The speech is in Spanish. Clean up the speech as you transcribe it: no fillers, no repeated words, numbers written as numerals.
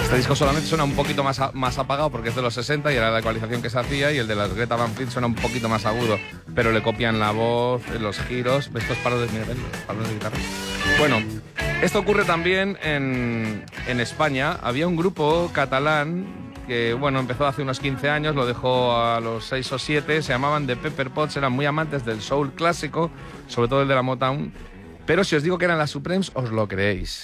Este disco solamente suena un poquito más apagado porque es de los 60 y era la ecualización que se hacía, y el de las Greta Van Fleet suena un poquito más agudo, pero le copian la voz, los giros, estos palos de guitarra. Bueno, esto ocurre también en España. Había un grupo catalán que, bueno, empezó hace unos 15 años, lo dejó a los 6 o 7, se llamaban The Pepper Pots, eran muy amantes del soul clásico, sobre todo el de la Motown, pero si os digo que eran las Supremes, os lo creéis.